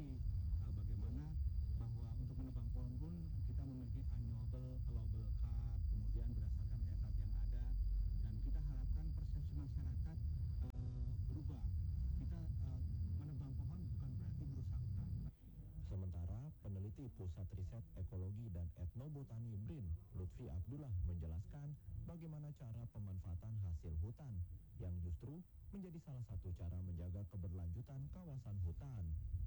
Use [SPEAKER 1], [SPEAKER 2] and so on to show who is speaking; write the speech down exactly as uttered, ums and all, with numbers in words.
[SPEAKER 1] edukasi uh, bagaimana bahwa untuk menebang pohon pun kita memiliki unknowable, allowable cut, kemudian berdasarkan etat yang ada, dan kita harapkan persepsi masyarakat uh, berubah. Kita uh, menebang pohon bukan berarti merusak hutan.
[SPEAKER 2] Sementara peneliti Pusat Riset Ekologi dan Etnobotani B R I N, Lutfi Abdullah, menjelaskan bagaimana cara pemanfaatan hasil hutan yang justru menjadi salah satu cara menjaga keberlanjutan kawasan hutan.